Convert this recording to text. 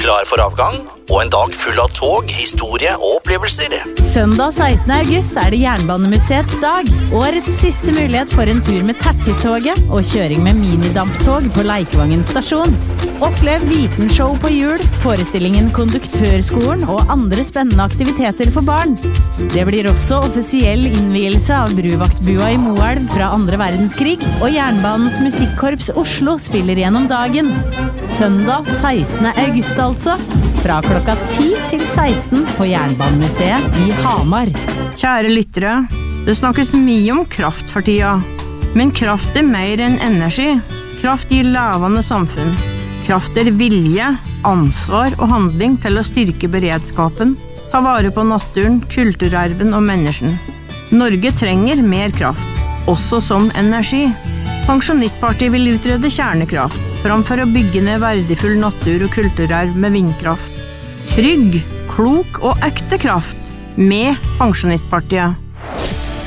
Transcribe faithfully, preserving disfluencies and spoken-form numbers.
klar for avgang, og en dag full av tog, historie og opplevelser. Søndag sekstende august er det Jernbanemuseets dag. Årets siste mulighet for en tur med Tertitoget og kjøring med minidamptog på Leikvangen stasjon. Opplev vitenshow på jul, forestillingen Konduktørskolen og andre spennende aktiviteter for barn. Det blir også offisiell innvielse av Bruvaktbua i Moelv fra andre verdenskrig, og Jernbanens Musikkorps Oslo spiller gjennom dagen. Søndag sekstende august altså, fra klokka ti til seksten på Jernbanemuseet i Hamar. Kjære lyttere, det snakkes mye om kraft for tida. Men kraft er mer enn energi. Kraft gir levende samfunn. Kraft er vilje, ansvar og handling til å styrke beredskapen, ta vare på naturen, kulturarven og mennesken. Norge trenger mer kraft, også som energi. Pensjonistpartiet vil utrede kjernekraft, framfor å bygge ned verdifull natur og kulturarv med vindkraft. Trygg, klok og ekte kraft med Pensjonistpartiet.